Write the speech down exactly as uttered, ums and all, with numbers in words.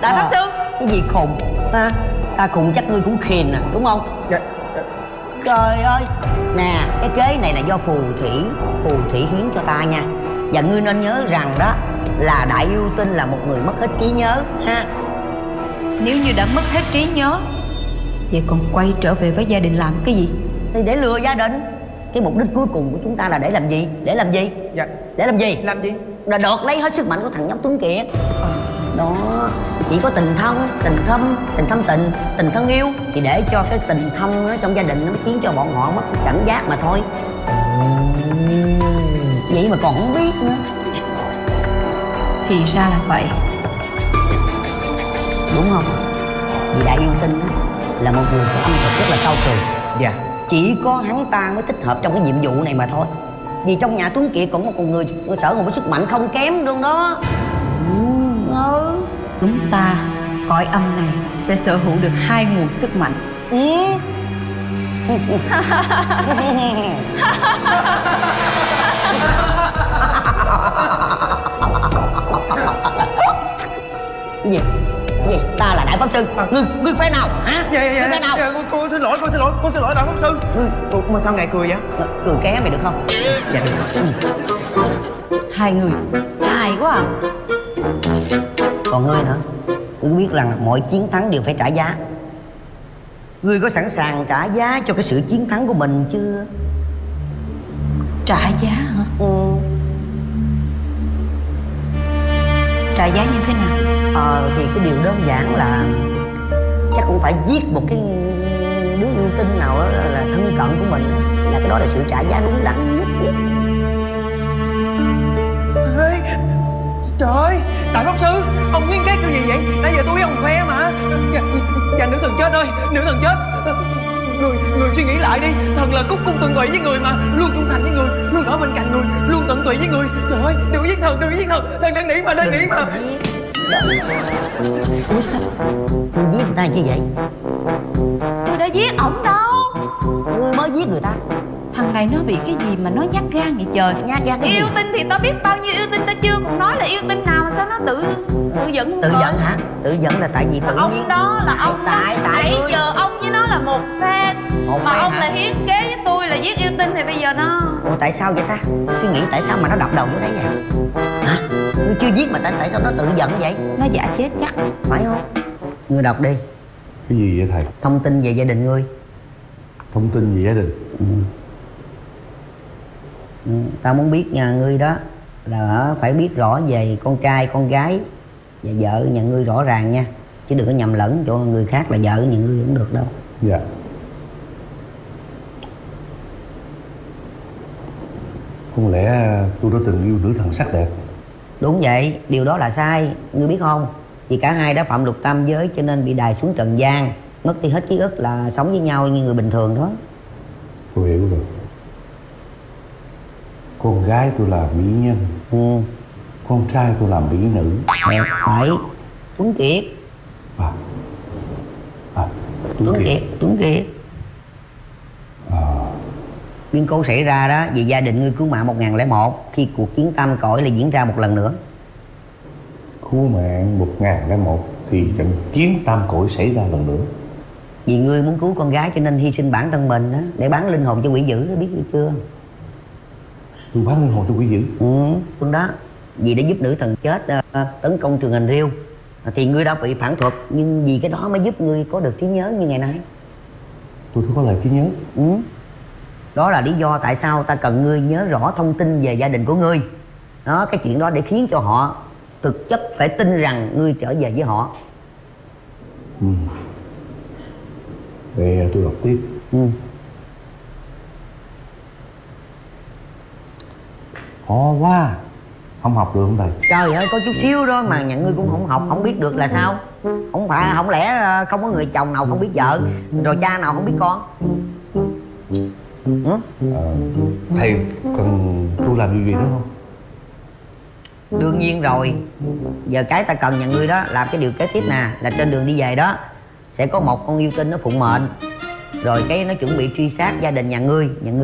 Đại Pháp Sư. Cái gì khùng ta? Ta khùng chắc ngươi cũng khiền nè, đúng không? Dạ, dạ. Trời ơi. Nè, cái kế này là do phù thủy Phù thủy hiến cho ta nha. Và ngươi nên nhớ rằng đó là Đại Yêu Tinh là một người mất hết trí nhớ ha. Nếu như đã mất hết trí nhớ, vậy còn quay trở về với gia đình làm cái gì? Thì để lừa gia đình. Cái mục đích cuối cùng của chúng ta là để làm gì? Để làm gì? Dạ. Để làm gì? Làm gì? Là đợt lấy hết sức mạnh của thằng nhóc Tuấn Kiệt. À. Đó. Chỉ có tình thân, tình thâm, tình thâm tình, tình thân yêu thì để cho cái tình thâm nó trong gia đình nó khiến cho bọn họ mất cảnh giác mà thôi. Vậy mà còn không biết nữa. Thì ra là vậy. Đúng không? Vì Đại Yêu Tinh á là một người có âm thực rất là cao cường. Dạ. Chỉ có hắn ta mới thích hợp trong cái nhiệm vụ này mà thôi. Vì trong nhà Tuấn Kiệt còn một người, người sở hữu một sức mạnh không kém luôn đó. Ừ. Chúng ta, cõi âm này sẽ sở hữu được hai nguồn sức mạnh. Ừ. Cái gì? Cái gì? Ta là Đại Pháp Sư. À. Ngươi, ngươi phe nào hả? Dạ, dạ, dạ, ngươi phe nào? dạ, cô, cô xin lỗi, cô xin lỗi, cô xin lỗi Đại Pháp Sư. Ngươi, Ủa, mà sao ngài cười vậy? cười ké mày được không? Dạ được rồi. Hai người hài quá à. Còn ngươi nữa, ngươi biết rằng mọi chiến thắng đều phải trả giá. Ngươi có sẵn sàng trả giá cho cái sự chiến thắng của mình chưa? Trả giá hả? Ừ. Trả giá như thế nào? Ờ thì cái điều đơn giản là chắc cũng phải giết một cái đứa yêu tinh nào đó là thân cận của mình. Là cái đó là sự trả giá đúng đắn nhất chứ. Ê, trời ơi, Đại Pháp Sư, ông nguyên cái kiểu gì vậy? Nãy giờ tôi với ông khoe mà. Dạ, dạ nữ thần chết ơi, nữ thần chết. Người, người suy nghĩ lại đi. Thần là cúc cung tận tụy với người mà, luôn trung thành với người, luôn ở bên cạnh người, luôn tận tụy với người. Trời ơi, đừng có giết thần, đừng có giết thần. Thần đang nghĩ mà, đang nghĩ mà. Ủa sao? Ngươi giết người ta chi vậy? Tôi đã giết ổng đâu. Ngươi mới giết người ta. Thằng này nó bị cái gì mà nó nhát gan vậy trời? Nhát gan cái gì? Yêu tinh thì tao biết bao nhiêu yêu tinh, tao chưa còn nói là yêu tinh nào mà sao nó tự tự giận. Tự giận hả? Tự giận là tại vì tự ông nhiên. đó là ông tại tại nãy ngươi. giờ ông với nó là một phe, Một mà phe ông hả? là hiến kế với tôi là giết yêu tinh thì bây giờ nó Ủa tại sao vậy ta? Suy nghĩ tại sao mà nó đập đầu vô đấy vậy? Hả? Ngươi chưa giết mà tại tại sao nó tự giận vậy? nó giả chết chắc. Phải không? Ngươi đọc đi. Cái gì vậy thầy? Thông tin về gia đình ngươi. Thông tin về gia đình. Ừ. Ừ, tao muốn biết nhà ngươi đó là phải biết rõ về con trai, con gái và vợ nhà ngươi rõ ràng nha. Chứ đừng có nhầm lẫn cho người khác là vợ nhà ngươi cũng được đâu. Dạ. Không lẽ tôi đã từng yêu nữ thần sắc đẹp? Đúng vậy, điều đó là sai, ngươi biết không? Vì cả hai đã phạm luật tam giới cho nên bị đày xuống trần gian, mất đi hết ký ức là sống với nhau như người bình thường đó. Tôi hiểu rồi. Con gái tôi là mỹ nhân, Ừ. con trai tôi là mỹ nữ. Phải. Tuấn Kiệt. À, à Tuấn Tuấn Kiệt. Kiệt. Tuấn Kiệt. À, Biến cố xảy ra đó vì gia đình ngươi cứu mạng một nghìn lẻ một khi cuộc chiến tam cõi lại diễn ra một lần nữa. cứu mạng một ngàn lẻ một thì trận chiến tam cõi xảy ra lần nữa. Vì ngươi muốn cứu con gái cho nên hy sinh bản thân mình đó, để bán linh hồn cho quỷ dữ đó, biết chưa? Tôi bán linh hồn cho quỷ dữ? Ừ, con đó. Vì để giúp nữ thần chết uh, tấn công Trường Hình Riêu thì ngươi đã bị phản thuật, nhưng vì cái đó mới giúp ngươi có được trí nhớ như ngày nay. Tôi có lại trí nhớ. Ừ. Đó là lý do tại sao ta cần ngươi nhớ rõ thông tin về gia đình của ngươi. Đó, cái chuyện đó để khiến cho họ thực chất phải tin rằng ngươi trở về với họ. Ừ. Vậy tôi đọc tiếp. Ừ. Khó quá. Không học được không thầy? Trời ơi, có chút xíu đó mà nhà ngươi cũng không học, không biết được là sao? Không phải, không lẽ không có người chồng nào không biết vợ, rồi cha nào không biết con? Ừ? À, thầy cần tôi làm gì gì nữa không? Đương nhiên rồi. Giờ cái ta cần nhà ngươi đó làm cái điều kế tiếp nè, là trên đường đi về đó sẽ có một con yêu tinh nó phụng mệnh, rồi cái nó chuẩn bị truy sát gia đình nhà ngươi, nhà ngươi